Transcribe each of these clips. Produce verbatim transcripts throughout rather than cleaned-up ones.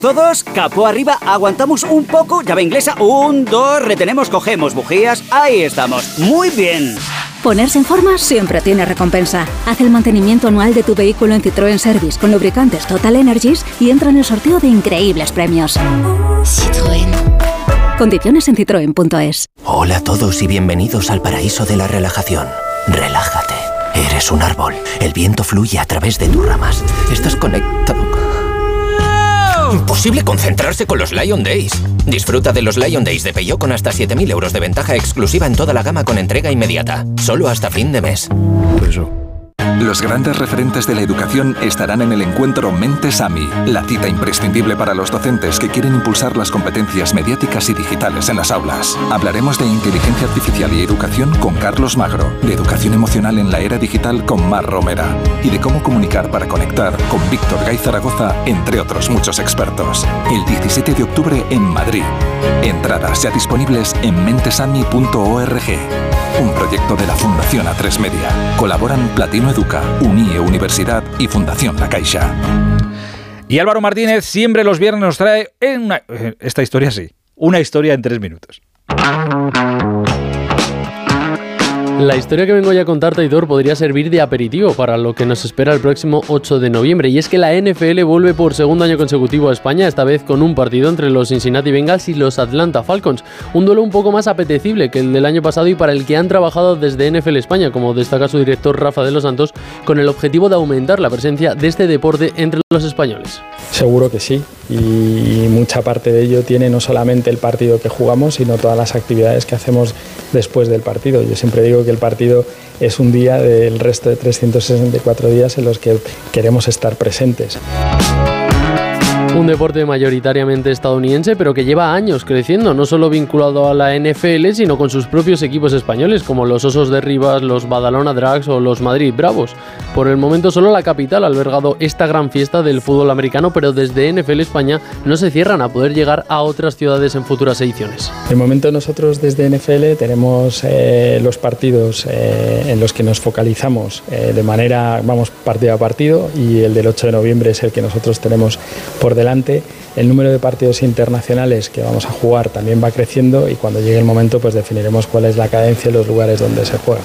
Todos, capó arriba, aguantamos un poco, llave inglesa, un, dos, retenemos, cogemos bujías, ahí estamos, muy bien. Ponerse en forma siempre tiene recompensa. Haz el mantenimiento anual de tu vehículo en Citroën Service con lubricantes Total Energies y entra en el sorteo de increíbles premios. Citroën. Condiciones en citroen punto es. Hola a todos y bienvenidos al paraíso de la relajación. Relájate. Eres un árbol. El viento fluye a través de tus ramas. Estás conectado. Imposible concentrarse con los Lion Days. Disfruta de los Lion Days de Peugeot con hasta siete mil euros de ventaja exclusiva en toda la gama con entrega inmediata. Solo hasta fin de mes. Eso. Los grandes referentes de la educación estarán en el encuentro Mentes AMI, la cita imprescindible para los docentes que quieren impulsar las competencias mediáticas y digitales en las aulas. Hablaremos de inteligencia artificial y educación con Carlos Magro, de educación emocional en la era digital con Mar Romera y de cómo comunicar para conectar con Víctor Gay Zaragoza, entre otros muchos expertos. El diecisiete de octubre en Madrid. Entradas ya disponibles en mentesami punto org. Un proyecto de la Fundación A tres Media. Colaboran Platino Educa, Unie Universidad y Fundación La Caixa. Y Álvaro Martínez siempre los viernes nos trae en una, esta historia sí, una historia en tres minutos. La historia que vengo ya a contar, Taidor, podría servir de aperitivo para lo que nos espera el próximo ocho de noviembre, y es que la N F L vuelve por segundo año consecutivo a España, esta vez con un partido entre los Cincinnati Bengals y los Atlanta Falcons, un duelo un poco más apetecible que el del año pasado y para el que han trabajado desde N F L España, como destaca su director Rafa de los Santos, con el objetivo de aumentar la presencia de este deporte entre los españoles. Seguro que sí, y mucha parte de ello tiene no solamente el partido que jugamos, sino todas las actividades que hacemos después del partido. Yo siempre digo que el partido es un día del resto de trescientos sesenta y cuatro días en los que queremos estar presentes. Un deporte mayoritariamente estadounidense, pero que lleva años creciendo, no solo vinculado a la N F L, sino con sus propios equipos españoles, como los Osos de Rivas, los Badalona Drags o los Madrid Bravos. Por el momento solo la capital ha albergado esta gran fiesta del fútbol americano, pero desde N F L España no se cierran a poder llegar a otras ciudades en futuras ediciones. De momento nosotros desde N F L tenemos eh, los partidos eh, en los que nos focalizamos eh, de manera, vamos partido a partido, y el del ocho de noviembre es el que nosotros tenemos por delante. El número de partidos internacionales que vamos a jugar también va creciendo y cuando llegue el momento pues definiremos cuál es la cadencia y los lugares donde se juega.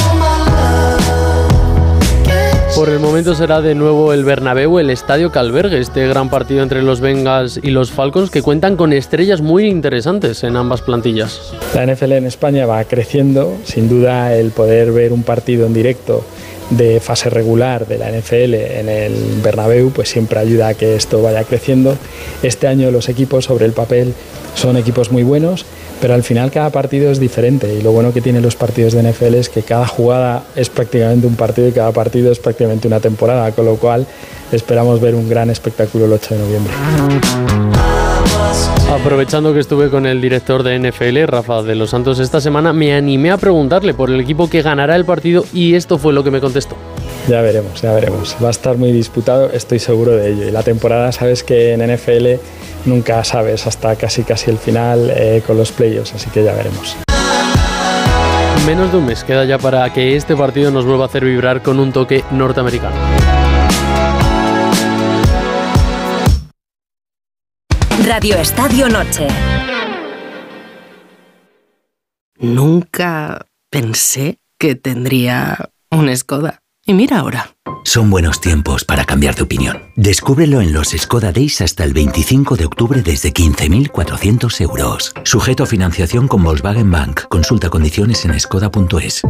Por el momento será de nuevo el Bernabéu, el estadio que albergue este gran partido entre los Bengals y los Falcons, que cuentan con estrellas muy interesantes en ambas plantillas. La N F L en España va creciendo, sin duda el poder ver un partido en directo de fase regular de la N F L en el Bernabéu pues siempre ayuda a que esto vaya creciendo. Este año los equipos sobre el papel son equipos muy buenos, pero al final cada partido es diferente y lo bueno que tienen los partidos de N F L es que cada jugada es prácticamente un partido y cada partido es prácticamente una temporada, con lo cual esperamos ver un gran espectáculo el ocho de noviembre. Aprovechando que estuve con el director de N F L, Rafa de los Santos, esta semana me animé a preguntarle por el equipo que ganará el partido y esto fue lo que me contestó. Ya veremos, ya veremos. Va a estar muy disputado, estoy seguro de ello. Y la temporada, sabes que en N F L nunca sabes hasta casi casi el final eh, con los playoffs, así que ya veremos. Menos de un mes queda ya para que este partido nos vuelva a hacer vibrar con un toque norteamericano. Radio Estadio Noche. Nunca pensé que tendría un Skoda. Y mira ahora. Son buenos tiempos para cambiar de opinión. Descúbrelo en los Skoda Days hasta el veinticinco de octubre desde quince mil cuatrocientos euros. Sujeto a financiación con Volkswagen Bank. Consulta condiciones en skoda punto es.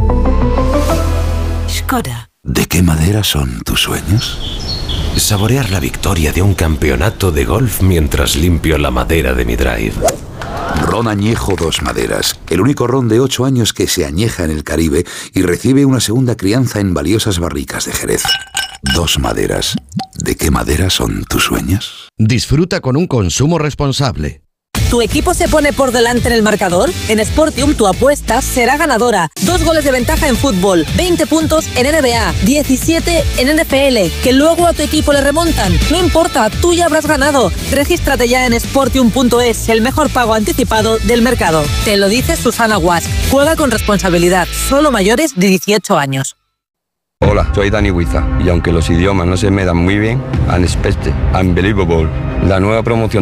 Skoda. ¿De qué madera son tus sueños? Saborear la victoria de un campeonato de golf mientras limpio la madera de mi drive. Ron Añejo Dos Maderas, el único ron de ocho años que se añeja en el Caribe y recibe una segunda crianza en valiosas barricas de Jerez. Dos Maderas. ¿De qué madera son tus sueños? Disfruta con un consumo responsable. ¿Tu equipo se pone por delante en el marcador? En Sportium tu apuesta será ganadora. Dos goles de ventaja en fútbol, veinte puntos en N B A, diecisiete en N F L, que luego a tu equipo le remontan. No importa, tú ya habrás ganado. Regístrate ya en Sportium punto es, el mejor pago anticipado del mercado. Te lo dice Susana Guas. Juega con responsabilidad, solo mayores de dieciocho años. Hola, soy Dani Huiza y aunque los idiomas no se me dan muy bien, Unexpected, Unbelievable, la nueva promoción